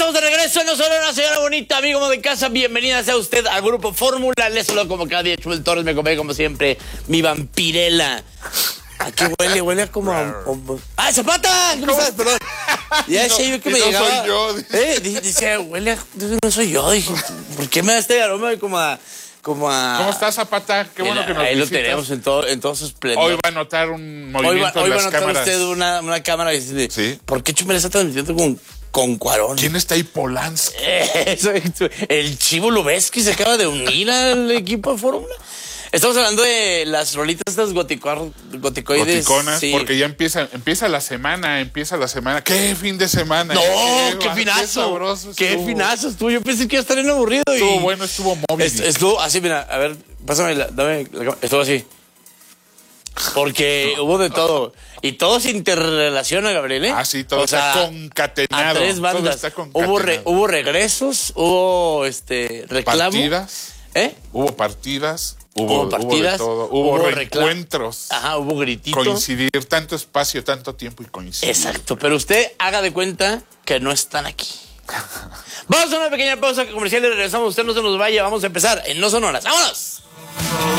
Estamos de regreso en No Solo Una Señora Bonita, amigo de casa. Bienvenida sea usted al Grupo Fórmula. Les saludo como cada día, Chubel Torres. Me come como siempre mi vampirela. ¿A qué huele? Huele como a... ¡Ah, Zapata! ¿Cómo estás? Perdón. Ya decía yo que me llegaba... No soy yo. Dice, huele a... No soy yo. Dije, ¿por qué me da este aroma como a... ¿Cómo estás, Zapata? Qué bueno que nos ahí visitas. Lo tenemos en todo su esplendor. Hoy va a notar un movimiento hoy en va a las notar cámaras. usted una cámara y dice, ¿Sí? ¿por qué Chumel está transmitiendo con Cuarón? ¿Quién está ahí? Polanski. El Chivo Lubeski se acaba de unir al equipo de Fórmula. Estamos hablando de las rolitas estas goticoides. Goticonas, sí. porque ya empieza la semana. ¿Qué fin de semana? No, qué finazo. Qué sabroso qué estuvo. finazo estuvo. Yo pensé que iba a estar bien aburrido. Estuvo bueno, estuvo móvil. Estuvo así, mira, a ver, dame la cámara. Estuvo así. Porque hubo de todo. Y todo se interrelaciona, Gabriel, ¿eh? Ah, sí, todo está concatenado. A tres bandas. Todo está concatenado. Hubo regresos, hubo reclamo. Partidas. Hubo partidas. Hubo de todo. Hubo reencuentros. Ajá, hubo grititos. Coincidir, tanto espacio, tanto tiempo y coincidir. Exacto, pero usted haga de cuenta que no están aquí. Vamos a una pequeña pausa comercial y regresamos. Usted no se nos vaya, vamos a empezar en No Sonoras. ¡Vámonos!